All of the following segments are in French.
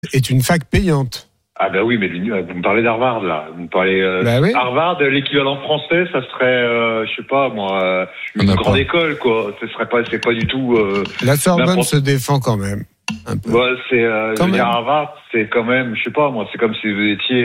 est une fac payante. Ah bah oui, mais vous me parlez d'Harvard là. Vous me parlez oui. Harvard, l'équivalent français, ça serait, je sais pas moi, une grande école quoi. C'est pas du tout. La Sorbonne se défend quand même. Un peu. Ouais, Harvard, c'est quand même, je sais pas moi, c'est comme si vous étiez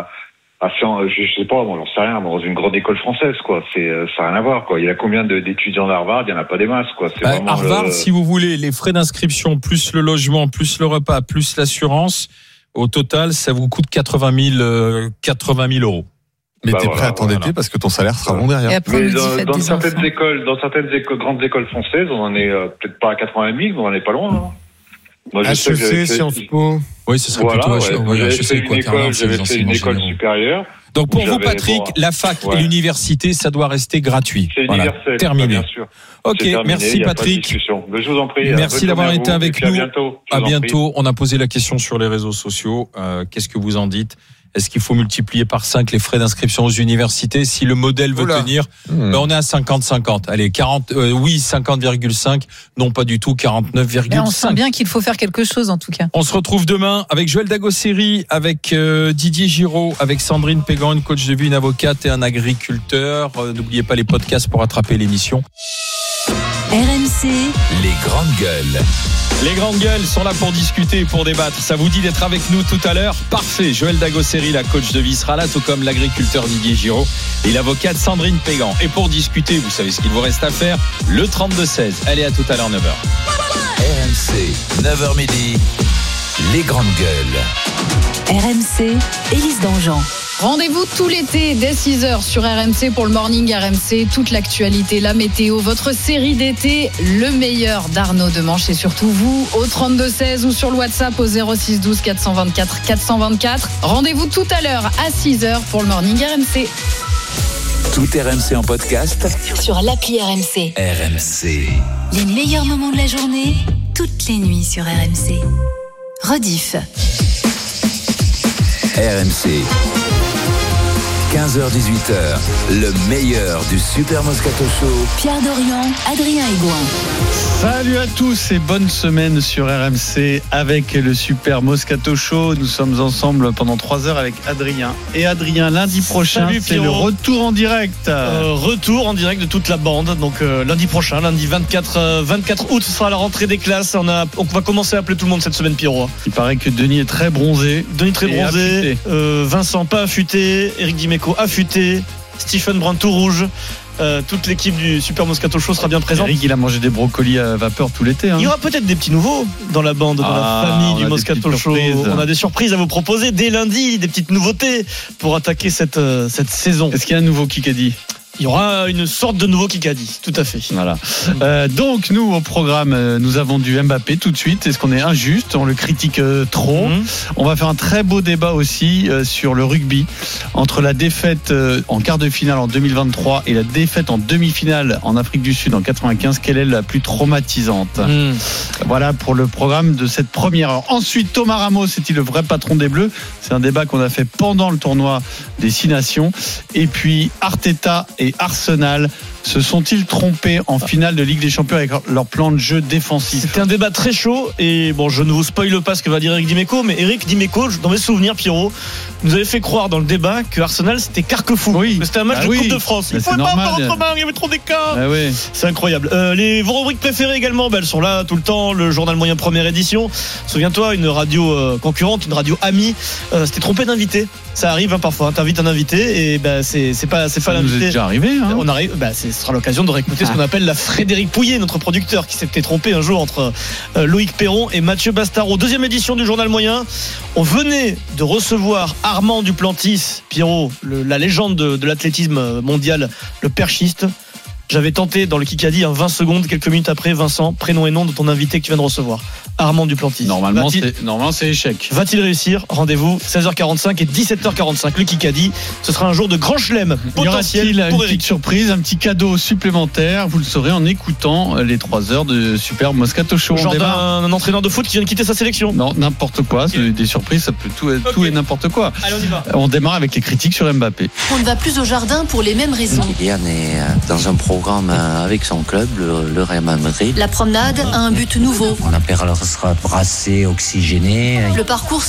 je sais pas moi, j'en sais rien, dans une grande école française quoi. Ça n'a rien à voir quoi. Il y a combien d'étudiants d'Harvard? Il y en a pas des masses quoi. C'est vraiment Harvard, si vous voulez, les frais d'inscription plus le logement plus le repas plus l'assurance. Au total, ça vous coûte 80 000 euros. Mais t'es prêt à t'endetter parce que ton salaire sera bon derrière. Mais dans certaines grandes écoles françaises, on en est peut-être pas à 80 000, mais on en est pas loin. Hein. Moi, HEC, Sciences Po. Oui, ce serait plutôt j'avais fait une école supérieure. Donc pour vous, Patrick, la fac et l'université, ça doit rester gratuit. C'est universel. Terminé. Bien sûr. Ok, merci Patrick. Je vous en prie. Merci d'avoir été avec nous. À bientôt. On a posé la question sur les réseaux sociaux. Qu'est-ce que vous en dites? Est-ce qu'il faut multiplier par 5 les frais d'inscription aux universités si le modèle veut tenir? On est à 50-50. Allez, 50,5. Non, pas du tout, 49,5. On sent bien qu'il faut faire quelque chose en tout cas. On se retrouve demain avec Joël Dagosseri, avec Didier Giraud, avec Sandrine Pégan, une coach de vie, une avocate et un agriculteur. N'oubliez pas les podcasts pour rattraper l'émission. RMC, les grandes gueules. Les grandes gueules sont là pour discuter et pour débattre. Ça vous dit d'être avec nous tout à l'heure? Parfait. Joël Dagosseri, la coach de vie, sera là, tout comme l'agriculteur Didier Giraud et l'avocate Sandrine Pégan. Et pour discuter, vous savez ce qu'il vous reste à faire, le 32-16. Allez, à tout à l'heure, 9h. RMC, 9h midi, les grandes gueules. RMC, Élise Dangean. Rendez-vous tout l'été dès 6h sur RMC pour le Morning RMC. Toute l'actualité, la météo, votre série d'été, le meilleur d'Arnaud Demanche et surtout vous au 32-16 ou sur le WhatsApp au 06 12 424 424. Rendez-vous tout à l'heure à 6h pour le Morning RMC. Tout RMC en podcast sur l'appli RMC. RMC. Les meilleurs moments de la journée, toutes les nuits sur RMC. Rediff. RMC. 15h-18h, le meilleur du Super Moscato Show. Pierre Dorian, Adrien Aigouin. Salut à tous et bonne semaine sur RMC avec le Super Moscato Show. Nous sommes ensemble pendant 3 heures avec Adrien. Et Adrien, lundi prochain, c'est le retour en direct. Retour en direct de toute la bande. Donc lundi prochain, lundi 24 août, ce sera la rentrée des classes. On va commencer à appeler tout le monde cette semaine, Pierrot. Il paraît que Denis est très bronzé. Vincent pas affûté, Eric Dimeco affûté, Stephen Brun tout rouge. Toute l'équipe du Super Moscato Show sera bien présente. Eric, il a mangé des brocolis à vapeur tout l'été. Il y aura peut-être des petits nouveaux dans la bande, dans la famille du Moscato Show. On a des surprises à vous proposer dès lundi, des petites nouveautés pour attaquer cette saison. Est-ce qu'il y a un nouveau Kikadi? Il y aura une sorte de nouveau Kikadi, tout à fait. Voilà. Donc nous au programme, nous avons du Mbappé tout de suite. Est-ce qu'on est injuste? On le critique trop. On va faire un très beau débat aussi sur le rugby entre la défaite en quart de finale en 2023 et la défaite en demi-finale en Afrique du Sud en 95. Quelle est la plus traumatisante? Voilà pour le programme de cette première heure. Ensuite, Thomas Ramos est-il le vrai patron des Bleus? C'est un débat qu'on a fait pendant le tournoi des 6 nations. Et puis Arteta et Arsenal se sont-ils trompés en finale de Ligue des Champions avec leur plan de jeu défensif? C'était un débat très chaud et bon, je ne vous spoile pas ce que va dire Eric Dimeco, mais Eric Dimeco, dans mes souvenirs, Pierrot, nous avait fait croire dans le débat que Arsenal c'était carquefou. Oui. C'était un match de Coupe de France. Il ne pouvait pas avoir autrement, il y avait trop d'écart. C'est incroyable. Vos rubriques préférées également, elles sont là tout le temps. Le journal moyen première édition. Souviens-toi, une radio concurrente, une radio amie, s'était trompée d'invité. Ça arrive parfois. T'invites un invité et c'est pas l'invité. Ça nous est déjà arrivé. On arrive. Ce sera l'occasion de réécouter ce qu'on appelle la Frédéric Pouillet, notre producteur, qui s'était trompé un jour entre Loïc Perron et Mathieu Bastaro. Deuxième édition du journal moyen. On venait de recevoir Armand Duplantis, Pierrot, la légende de l'athlétisme mondial, le perchiste. J'avais tenté dans le Kikadi 20 secondes, quelques minutes après, Vincent, prénom et nom de ton invité que tu viens de recevoir, Armand Duplantis. Normalement c'est échec. Va-t-il réussir? Rendez-vous 16h45 et 17h45. Le Kikadi, ce sera un jour de grand chelem potentiel. Y aura-t-il une petite surprise, un petit cadeau supplémentaire? Vous le saurez en écoutant les 3 heures de Super Moscato Show. Genre d'un entraîneur de foot qui vient de quitter sa sélection? Non, n'importe quoi. Okay. Des surprises, ça peut tout et n'importe quoi. Allez, on y va. On démarre avec les critiques sur Mbappé. On ne va plus au jardin pour les mêmes raisons. Kylian est dans un programme programme avec son club, le Real Madrid. La promenade a un but nouveau. On appellera brassé, oxygéné. Le parcours